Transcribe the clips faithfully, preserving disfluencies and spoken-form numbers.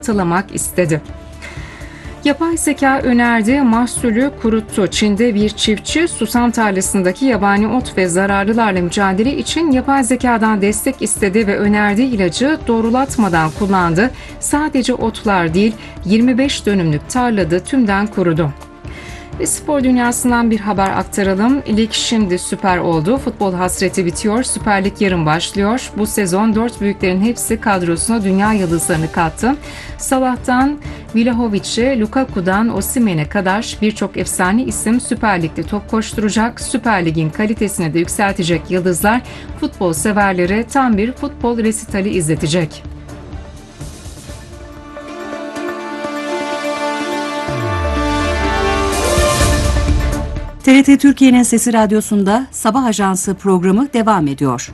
Hatırlamak istedi. Yapay zeka önerdiği mahsulü kuruttu. Çin'de bir çiftçi susam tarlasındaki yabani ot ve zararlılarla mücadele için yapay zekadan destek istedi ve önerdiği ilacı doğrulatmadan kullandı. Sadece otlar değil, yirmi beş dönümlük tarlada tümden kurudu. Ve spor dünyasından bir haber aktaralım. Lig şimdi süper oldu. Futbol hasreti bitiyor. Süper Lig yarın başlıyor. Bu sezon dört büyüklerin hepsi kadrosuna dünya yıldızlarını kattı. Salah'tan Vlahovic'e, Lukaku'dan Osimhen'e kadar birçok efsane isim Süper Lig'de top koşturacak. Süper Lig'in kalitesini de yükseltecek yıldızlar futbol severlere tam bir futbol resitali izletecek. T R T Türkiye'nin Sesi Radyosu'nda Sabah Ajansı programı devam ediyor.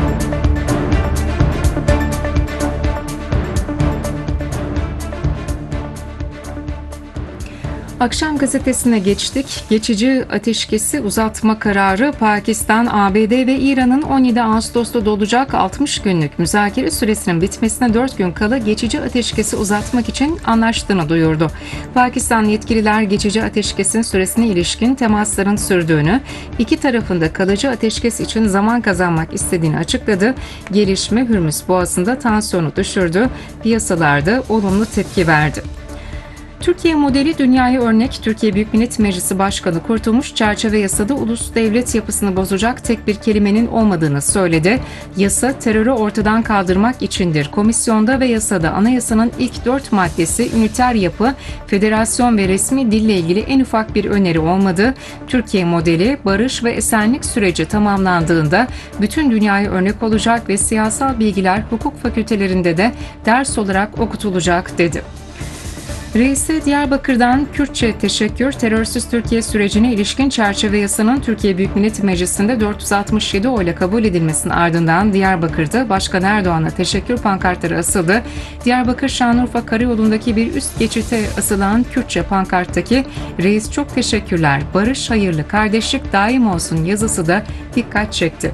Akşam gazetesine geçtik. Geçici ateşkesi uzatma kararı Pakistan, A B D ve İran'ın on yedi Ağustos'ta dolacak altmış günlük müzakere süresinin bitmesine dört gün kala geçici ateşkesi uzatmak için anlaştığını duyurdu. Pakistan yetkililer geçici ateşkesin süresine ilişkin temasların sürdüğünü, iki tarafın da kalıcı ateşkes için zaman kazanmak istediğini açıkladı. Gelişme Hürmüz Boğazı'nda tansiyonu düşürdü. Piyasalarda olumlu tepki verdi. Türkiye modeli dünyaya örnek. Türkiye Büyük Millet Meclisi Başkanı Kurtulmuş, çerçeve yasada ulus devlet yapısını bozacak tek bir kelimenin olmadığını söyledi. Yasa terörü ortadan kaldırmak içindir. Komisyonda ve yasada anayasanın ilk dört maddesi üniter yapı, federasyon ve resmi dille ilgili en ufak bir öneri olmadı. Türkiye modeli barış ve esenlik süreci tamamlandığında bütün dünyaya örnek olacak ve siyasal bilgiler hukuk fakültelerinde de ders olarak okutulacak dedi. Reis'e Diyarbakır'dan Kürtçe teşekkür, terörsüz Türkiye sürecine ilişkin çerçeve yasanın Türkiye Büyük Millet Meclisi'nde dört yüz altmış yedi oyla kabul edilmesinin ardından Diyarbakır'da Başkan Erdoğan'a teşekkür pankartları asıldı. Diyarbakır-Şanlıurfa Karayolu'ndaki bir üst geçite asılan Kürtçe pankarttaki "Reis çok teşekkürler, barış, hayırlı, kardeşlik daim olsun" yazısı da dikkat çekti.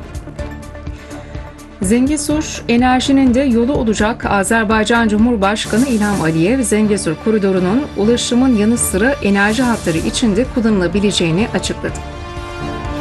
Zengezur enerjinin de yolu olacak. Azerbaycan Cumhurbaşkanı İlham Aliyev, Zengezur koridorunun ulaşımın yanı sıra enerji hatları için de kullanılabileceğini açıkladı.